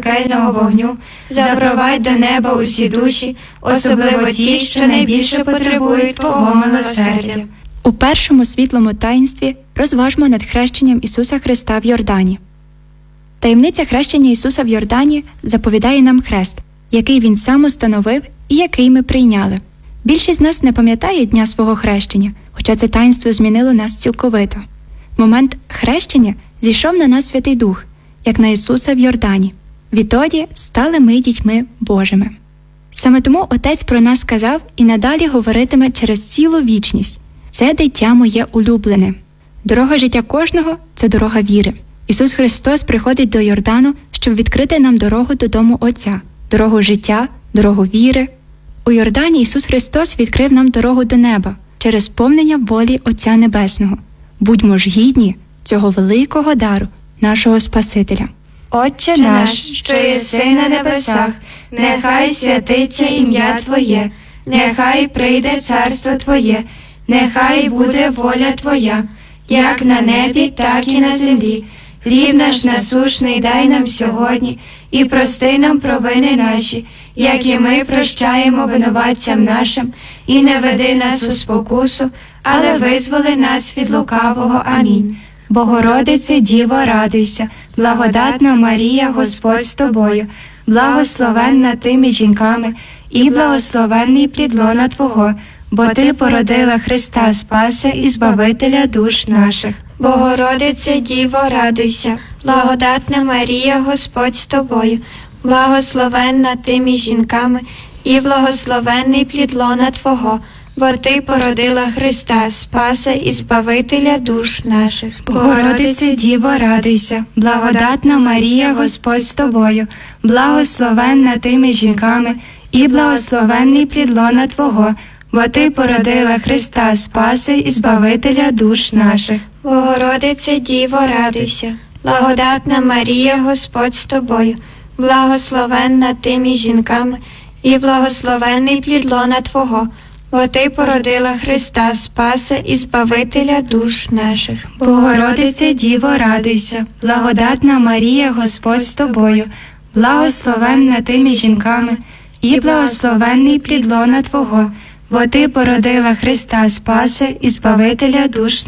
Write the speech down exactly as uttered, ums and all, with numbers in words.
пекельного вогню, запровадь до неба усі душі, особливо ті, що найбільше потребують Твого милосердя. У першому світлому таїнстві розважмо над хрещенням Ісуса Христа в Йордані. Таємниця хрещення Ісуса в Йордані заповідає нам хрест, який Він сам установив і який ми прийняли. Більшість з нас не пам'ятає дня свого хрещення, хоча це таїнство змінило нас цілковито. В момент хрещення зійшов на нас Святий Дух, як на Ісуса в Йордані. Відтоді стали ми дітьми Божими. Саме тому Отець про нас сказав і надалі говоритиме через цілу вічність: «Це дитя моє улюблене». Дорога життя кожного – це дорога віри. Ісус Христос приходить до Йордану, щоб відкрити нам дорогу додому Отця, дорогу життя, дорогу віри. У Йордані Ісус Христос відкрив нам дорогу до неба через сповнення волі Отця Небесного. Будьмо ж гідні цього великого дару нашого Спасителя. Отче наш, що єси на небесах, нехай святиться ім'я Твоє, нехай прийде царство Твоє, нехай буде воля Твоя, як на небі, так і на землі. Хліб наш насушний дай нам сьогодні, і прости нам провини наші, як і ми прощаємо винуватцям нашим, і не веди нас у спокусу, але визволи нас від лукавого. Амінь. Богородице, Діво, радуйся, благодатна Марія, Господь з тобою, благословенна ти між жінками, і благословенний плід лона Твого, бо Ти породила Христа Спаса і Збавителя душ наших. Богородице, Діво, радуйся, благодатна Марія, Господь з тобою, благословенна ти між жінками, і благословенний плід лона Твого, бо Ти породила Христа Спаса і Збавителя душ наших. Богородице, Діво, радуйся, благодатна Марія, Господь з тобою, благословенна ти між жінками, і благословенний плід лона Твого, бо Ти породила Христа Спаса і Збавителя душ наших. Богородице, Діво, радуйся, благодатна Марія, Господь з тобою, благословенна ти між жінками, і благословенний плід лона Твого, бо Ти породила Христа Спаса і Збавителя душ наших. Богородице, Діво, радуйся, благодатна Марія, Господь з тобою, благословенна ти між жінками, і благословенний плід лона Твого, бо Ти породила Христа Спаса і Збавителя душ